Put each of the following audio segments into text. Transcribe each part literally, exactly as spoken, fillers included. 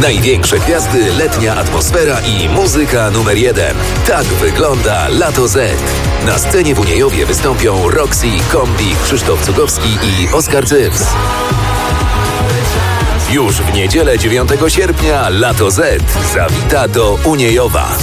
Największe gwiazdy, letnia atmosfera i muzyka numer jeden. Tak wygląda Lato Z. Na scenie w Uniejowie wystąpią Roxy, Kombi, Krzysztof Cugowski i Oskar Cyps. Już w niedzielę dziewiątego sierpnia Lato Z zawita do Uniejowa.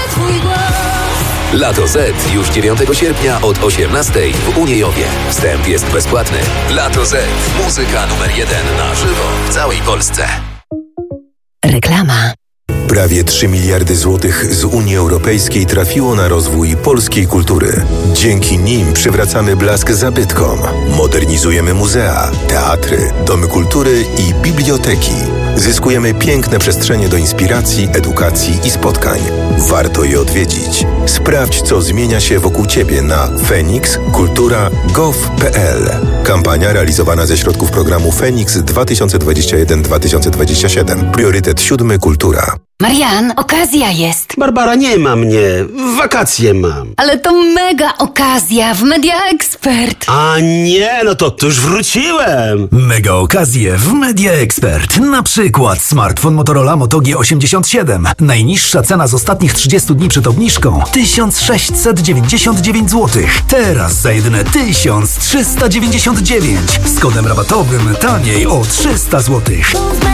Lato Z już dziewiątego sierpnia od osiemnastej w Uniejowie. Wstęp jest bezpłatny. Lato Z. Muzyka numer jeden na żywo w całej Polsce. Reklama. Prawie trzy miliardy złotych z Unii Europejskiej trafiło na rozwój polskiej kultury. Dzięki nim przywracamy blask zabytkom, modernizujemy muzea, teatry, domy kultury i biblioteki. Zyskujemy piękne przestrzenie do inspiracji, edukacji i spotkań. Warto je odwiedzić. Sprawdź, co zmienia się wokół Ciebie na fenix kultura kropka gov kropka p l. Kampania realizowana ze środków programu Feniks dwa tysiące dwadzieścia jeden do dwa tysiące dwadzieścia siedem. Priorytet siódmy Kultura. Marian, okazja jest. Barbara, nie ma mnie. Wakacje mam. Ale to mega okazja w Media Expert. A nie, no to, to już wróciłem. Mega okazje w Media Expert. Na przykład smartfon Motorola Moto G osiemdziesiąt siedem. Najniższa cena z ostatnich trzydziestu dni przed obniżką tysiąc sześćset dziewięćdziesiąt dziewięć złotych. Teraz za jedyne tysiąc trzysta dziewięćdziesiąt dziewięć. Z kodem rabatowym taniej o trzysta złotych.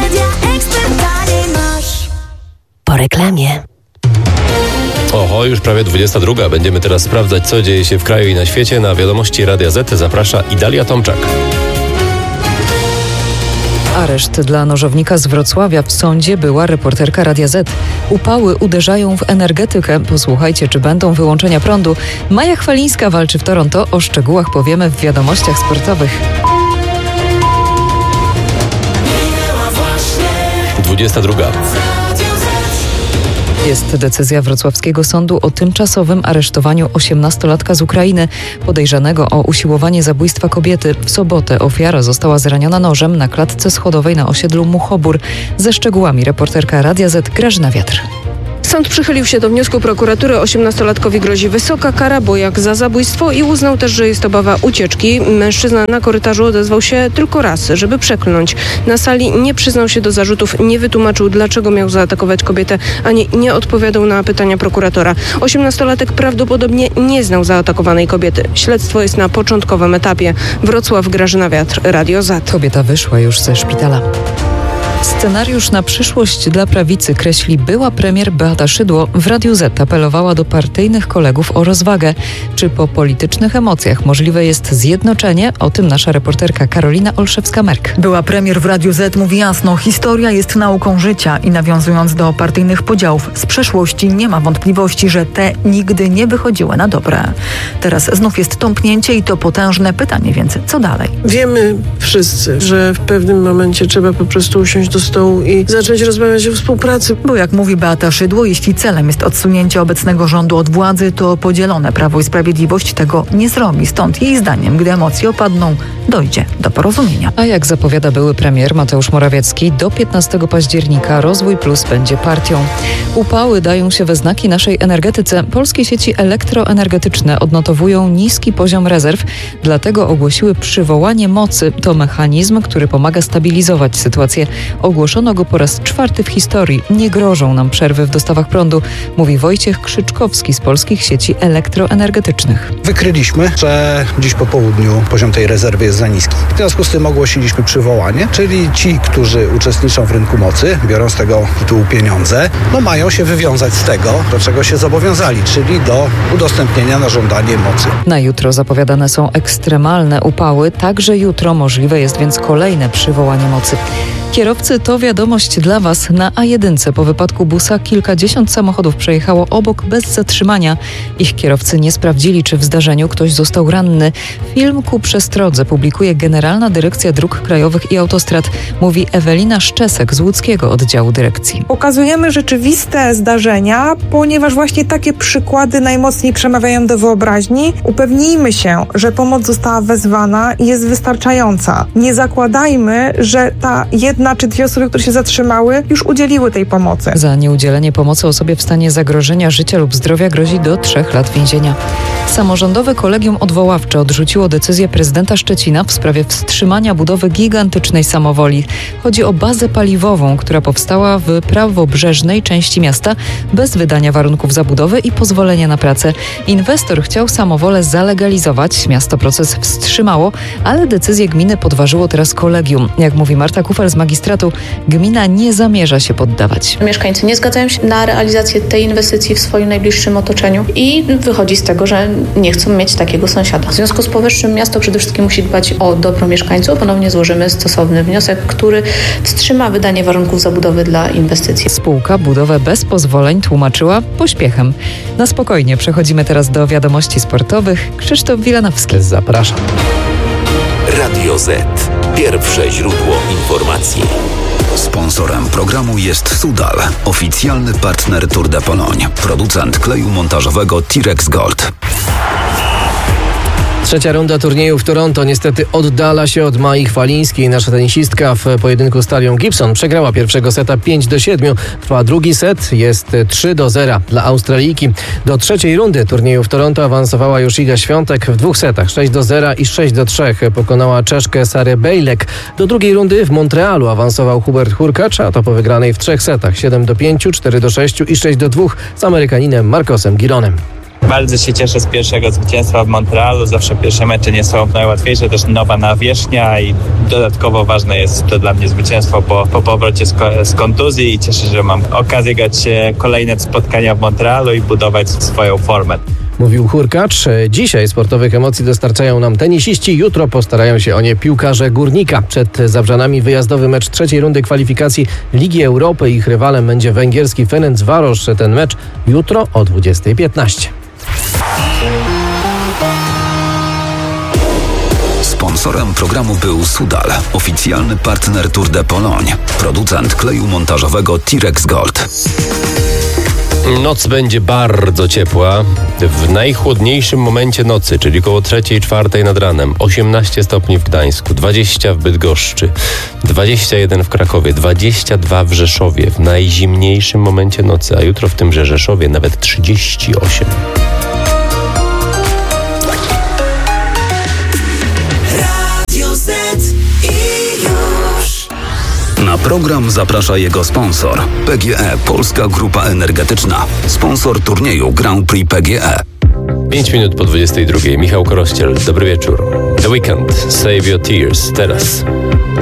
Po reklamie. Oho, już prawie dwudziesta druga. Będziemy teraz sprawdzać, co dzieje się w kraju i na świecie. Na wiadomości Radia Z zaprasza Idalia Tomczak. Areszt dla nożownika z Wrocławia. W sądzie była reporterka Radia Z. Upały uderzają w energetykę. Posłuchajcie, czy będą wyłączenia prądu. Maja Chwalińska walczy w Toronto. O szczegółach powiemy w wiadomościach sportowych. dwudziesta druga. Jest decyzja wrocławskiego sądu o tymczasowym aresztowaniu osiemnastolatka z Ukrainy, podejrzanego o usiłowanie zabójstwa kobiety. W sobotę ofiara została zraniona nożem na klatce schodowej na osiedlu Muchobór. Ze szczegółami reporterka Radia Z Grażyna Wiatr. Sąd przychylił się do wniosku prokuratury. osiemnastolatkowi grozi wysoka kara, bo jak za zabójstwo, i uznał też, że jest obawa ucieczki. Mężczyzna na korytarzu odezwał się tylko raz, żeby przekląć. Na sali nie przyznał się do zarzutów, nie wytłumaczył, dlaczego miał zaatakować kobietę, ani nie odpowiadał na pytania prokuratora. osiemnastolatek prawdopodobnie nie znał zaatakowanej kobiety. Śledztwo jest na początkowym etapie. Wrocław, Grażyna Wiatr, Radio Z. Kobieta wyszła już ze szpitala. Scenariusz na przyszłość dla prawicy kreśli była premier Beata Szydło. W Radiu Z apelowała do partyjnych kolegów o rozwagę. Czy po politycznych emocjach możliwe jest zjednoczenie? O tym nasza reporterka Karolina Olszewska-Merk. Była premier w Radiu Z mówi jasno, historia jest nauką życia i nawiązując do partyjnych podziałów z przeszłości nie ma wątpliwości, że te nigdy nie wychodziły na dobre. Teraz znów jest tąpnięcie i to potężne pytanie, więc co dalej? Wiemy wszyscy, że w pewnym momencie trzeba po prostu usiąść do stołu i zacząć rozmawiać o współpracy. Bo jak mówi Beata Szydło, jeśli celem jest odsunięcie obecnego rządu od władzy, to podzielone Prawo i Sprawiedliwość tego nie zrobi. Stąd jej zdaniem, gdy emocje opadną, dojdzie do porozumienia. A jak zapowiada były premier Mateusz Morawiecki, do piętnastego października Rozwój Plus będzie partią. Upały dają się we znaki naszej energetyce. Polskie sieci elektroenergetyczne odnotowują niski poziom rezerw, dlatego ogłosiły przywołanie mocy. To mechanizm, który pomaga stabilizować sytuację. Ogłoszono go po raz czwarty w historii. Nie grożą nam przerwy w dostawach prądu, mówi Wojciech Krzyczkowski z Polskich Sieci Elektroenergetycznych. Wykryliśmy, że dziś po południu poziom tej rezerwy jest za niski. W związku z tym ogłosiliśmy przywołanie, czyli ci, którzy uczestniczą w rynku mocy, biorą z tego tytułu pieniądze, no mają się wywiązać z tego, do czego się zobowiązali, czyli do udostępnienia na żądanie mocy. Na jutro zapowiadane są ekstremalne upały, także jutro możliwe jest więc kolejne przywołanie mocy. Kierowcy, to wiadomość dla Was. Na A jeden po wypadku busa kilkadziesiąt samochodów przejechało obok bez zatrzymania. Ich kierowcy nie sprawdzili, czy w zdarzeniu ktoś został ranny. Film ku przestrodze publikuje Generalna Dyrekcja Dróg Krajowych i Autostrad, mówi Ewelina Szczesek z łódzkiego oddziału dyrekcji. Pokazujemy rzeczywiste zdarzenia, ponieważ właśnie takie przykłady najmocniej przemawiają do wyobraźni. Upewnijmy się, że pomoc została wezwana i jest wystarczająca. Nie zakładajmy, że ta jedna jedna czy dwie osoby, które się zatrzymały, już udzieliły tej pomocy. Za nieudzielenie pomocy osobie w stanie zagrożenia życia lub zdrowia grozi do trzech lat więzienia. Samorządowe Kolegium Odwoławcze odrzuciło decyzję prezydenta Szczecina w sprawie wstrzymania budowy gigantycznej samowoli. Chodzi o bazę paliwową, która powstała w prawobrzeżnej części miasta bez wydania warunków zabudowy i pozwolenia na pracę. Inwestor chciał samowolę zalegalizować. Miasto proces wstrzymało, ale decyzję gminy podważyło teraz kolegium. Jak mówi Marta Kufel z magistratu, gmina nie zamierza się poddawać. Mieszkańcy nie zgadzają się na realizację tej inwestycji w swoim najbliższym otoczeniu i wychodzi z tego, że nie chcą mieć takiego sąsiada. W związku z powyższym miasto przede wszystkim musi dbać o dobro mieszkańców. Ponownie złożymy stosowny wniosek, który wstrzyma wydanie warunków zabudowy dla inwestycji. Spółka budowę bez pozwoleń tłumaczyła pośpiechem. Na spokojnie przechodzimy teraz do wiadomości sportowych. Krzysztof Wilanowski. Zapraszam. Radio Z. Pierwsze źródło informacji. Sponsorem programu jest Sudal, oficjalny partner Tour de Pologne, producent kleju montażowego T-Rex Gold. Trzecia runda turnieju w Toronto niestety oddala się od Mai Chwalińskiej. Nasza tenisistka w pojedynku z Talią Gibson przegrała pierwszego seta pięć do siedmiu. Trwa drugi set, jest trzy do zera dla Australijki. Do trzeciej rundy turnieju w Toronto awansowała już Iga Świątek w dwóch setach. sześć do zera i sześć do trzech pokonała Czeszkę Sarę Bejlek. Do drugiej rundy w Montrealu awansował Hubert Hurkacz, a to po wygranej w trzech setach siedem do pięciu, cztery do sześciu i sześć do dwóch z Amerykaninem Marcosem Gironem. Bardzo się cieszę z pierwszego zwycięstwa w Montrealu. Zawsze pierwsze mecze nie są najłatwiejsze, też nowa nawierzchnia i dodatkowo ważne jest to dla mnie zwycięstwo po, po powrocie z, z kontuzji i cieszę się, że mam okazję grać kolejne spotkania w Montrealu i budować swoją formę. Mówił Hurkacz. Dzisiaj sportowych emocji dostarczają nam tenisiści, jutro postarają się o nie piłkarze Górnika. Przed Zabrzanami wyjazdowy mecz trzeciej rundy kwalifikacji Ligi Europy. Ich rywalem będzie węgierski Ferencvaros. Ten mecz jutro o dwudziestej piętnaście. Sponsorem programu był Sudal, oficjalny partner Tour de Pologne, producent kleju montażowego T-Rex Gold. Noc będzie bardzo ciepła. W najchłodniejszym momencie nocy, czyli koło trzeciej, czwartej nad ranem, osiemnaście stopni w Gdańsku, dwadzieścia w Bydgoszczy, dwadzieścia jeden w Krakowie, dwadzieścia dwa w Rzeszowie w najzimniejszym momencie nocy, a jutro w tymże Rzeszowie nawet trzydzieści osiem. Na program zaprasza jego sponsor. P G E Polska Grupa Energetyczna. Sponsor turnieju Grand Prix P G E. pięć minut po dwudziestej drugiej. Michał Korościel, dobry wieczór. The Weekend, Save Your Tears, teraz.